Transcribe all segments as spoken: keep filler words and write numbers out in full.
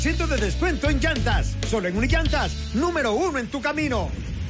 Ciento de descuento en llantas. Solo en Unillantas, número uno en tu camino.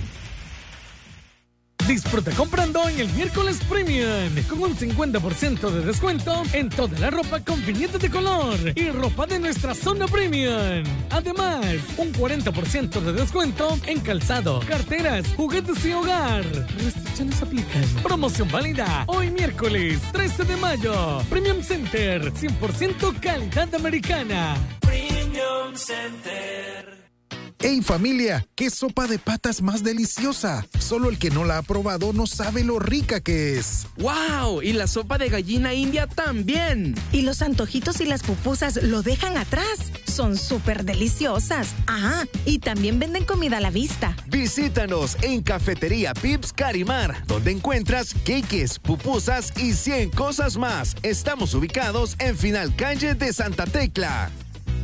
Disfruta comprando en el miércoles Premium con un cincuenta por ciento de descuento en toda la ropa con viñetas de color y ropa de nuestra zona Premium. Además, un cuarenta por ciento de descuento en calzado, carteras, juguetes y hogar. Restricciones aplican. Promoción válida hoy miércoles trece de mayo. Premium Center, cien por ciento calidad americana. Premium Center. ¡Hey familia! ¡Qué sopa de patas más deliciosa! Solo el que no la ha probado no sabe lo rica que es. ¡Wow! Y la sopa de gallina india también. Y los antojitos y las pupusas lo dejan atrás. Son súper deliciosas. Ah, y también venden comida a la vista. Visítanos en Cafetería Pips Carimar, donde encuentras queques, pupusas y cien cosas más. Estamos ubicados en Final Calle de Santa Tecla.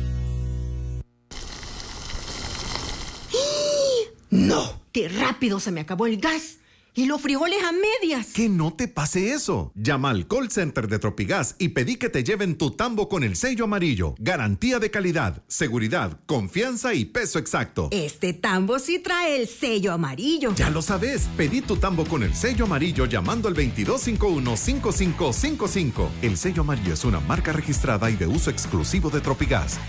¡No! ¡Qué rápido se me acabó el gas! ¡Y los frijoles a medias! Que no te pase eso. Llama al call center de Tropigas y pedí que te lleven tu tambo con el sello amarillo. Garantía de calidad, seguridad, confianza y peso exacto. Este tambo sí trae el sello amarillo. Ya lo sabes. Pedí tu tambo con el sello amarillo llamando al veintidós cincuenta y uno, cincuenta y cinco cincuenta y cinco. El sello amarillo es una marca registrada y de uso exclusivo de Tropigas.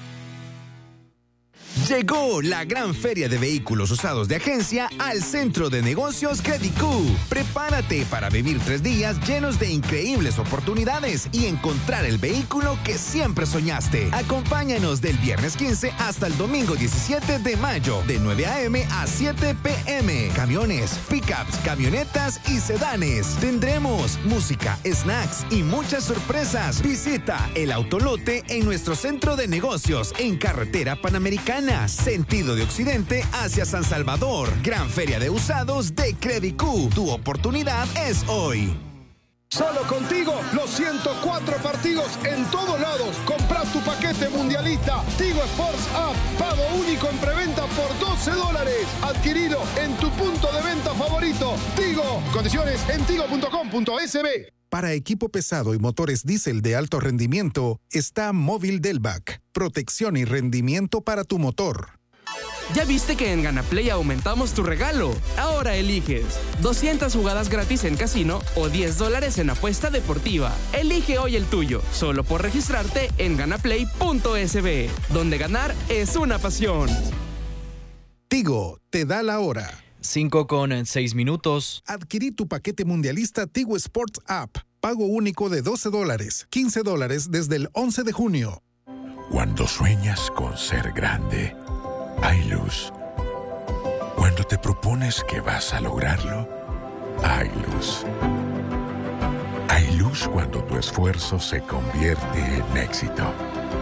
Llegó la gran feria de vehículos usados de agencia al Centro de Negocios Credicú. Prepárate para vivir tres días llenos de increíbles oportunidades y encontrar el vehículo que siempre soñaste. Acompáñanos del viernes quince hasta el domingo diecisiete de mayo, de nueve a eme a siete pe eme. Camiones, pickups, camionetas y sedanes. Tendremos música, snacks y muchas sorpresas. Visita el Autolote en nuestro Centro de Negocios en Carretera Panamericana, sentido de occidente hacia San Salvador. Gran feria de usados de Credicú. Tu oportunidad es hoy. Solo contigo, los ciento cuatro partidos en todos lados. Compra tu paquete mundialista Tigo Sports App. Pago único en preventa por doce dólares. Adquirilo en tu punto de venta favorito. Tigo. Condiciones en tigo punto com punto es be. Para equipo pesado y motores diésel de alto rendimiento, está Móvil Delvac. Protección y rendimiento para tu motor. ¿Ya viste que en GanaPlay aumentamos tu regalo? Ahora eliges doscientas jugadas gratis en casino o diez dólares en apuesta deportiva. Elige hoy el tuyo, solo por registrarte en ganaplay punto es be, donde ganar es una pasión. Tigo te da la hora. cinco con seis minutos. Adquirí tu paquete mundialista Tigo Sports App. Pago único de doce dólares, quince dólares desde el once de junio. Cuando sueñas con ser grande, hay luz. Cuando te propones que vas a lograrlo, hay luz. Hay luz cuando tu esfuerzo se convierte en éxito.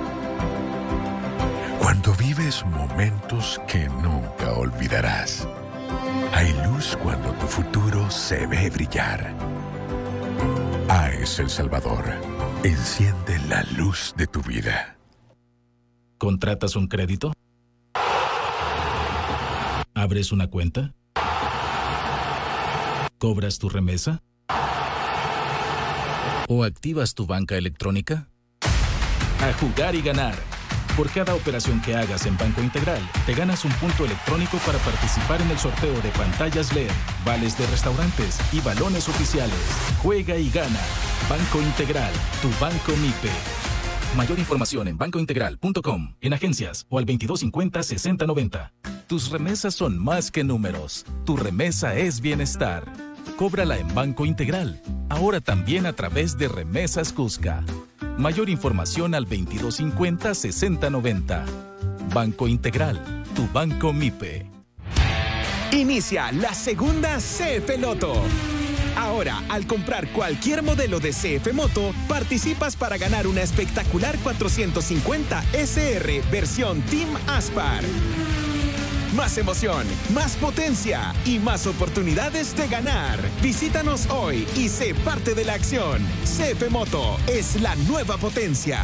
Cuando vives momentos que nunca olvidarás. Hay luz cuando tu futuro se ve brillar. A E S El Salvador, enciende la luz de tu vida. ¿Contratas un crédito? ¿Abres una cuenta? ¿Cobras tu remesa? ¿O activas tu banca electrónica? A jugar y ganar. Por cada operación que hagas en Banco Integral, te ganas un punto electrónico para participar en el sorteo de pantallas L E D, vales de restaurantes y balones oficiales. Juega y gana. Banco Integral, tu banco MIPE. Mayor información en banco integral punto com, en agencias o al veintidós cincuenta, sesenta noventa. Tus remesas son más que números. Tu remesa es bienestar. Cóbrala en Banco Integral. Ahora también a través de Remesas Cusca. Mayor información al veintidós cincuenta, sesenta noventa. Banco Integral, tu banco MIPE. Inicia la segunda C F Loto. Ahora, al comprar cualquier modelo de C F Moto, participas para ganar una espectacular cuatrocientos cincuenta ese erre versión Team Aspar. Más emoción, más potencia y más oportunidades de ganar. Visítanos hoy y sé parte de la acción. C F Moto es la nueva potencia.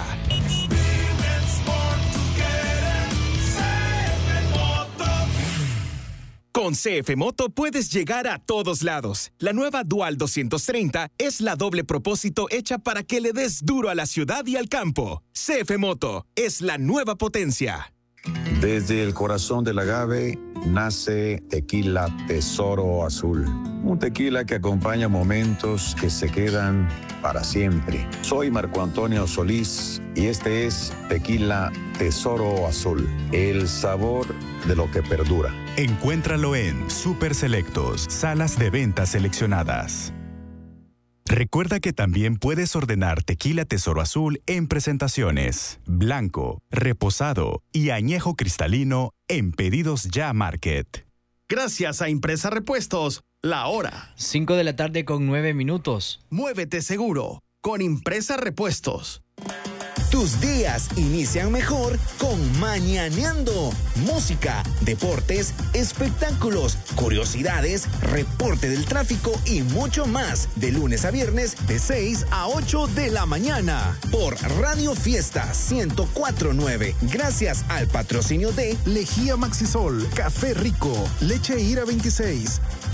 Con C F Moto puedes llegar a todos lados. La nueva Dual doscientos treinta es la doble propósito hecha para que le des duro a la ciudad y al campo. C F Moto es la nueva potencia. Desde el corazón del agave nace Tequila Tesoro Azul. Un tequila que acompaña momentos que se quedan para siempre. Soy Marco Antonio Solís y este es Tequila Tesoro Azul. El sabor de lo que perdura. Encuéntralo en Super Selectos, salas de ventas seleccionadas. Recuerda que también puedes ordenar Tequila Tesoro Azul en presentaciones, blanco, reposado y añejo cristalino en Pedidos Ya Market. Gracias a Impresa Repuestos, la hora. cinco de la tarde con nueve minutos. Muévete seguro con Impresa Repuestos. Tus días inician mejor con Mañaneando. Música, deportes, espectáculos, curiosidades, reporte del tráfico y mucho más. De lunes a viernes, de seis a ocho de la mañana. Por Radio Fiesta ciento cuatro punto nueve. Gracias al patrocinio de Lejía Maxisol, Café Rico, Leche Ira veintiséis,